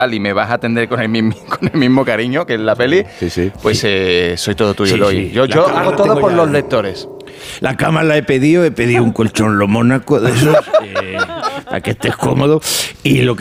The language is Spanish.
y me vas a atender con el mismo cariño que en la peli, pues soy todo tuyo. Yo hago todo por los lectores. La cama la he pedido un colchón lo mónaco de esos, para que estés cómodo, y lo que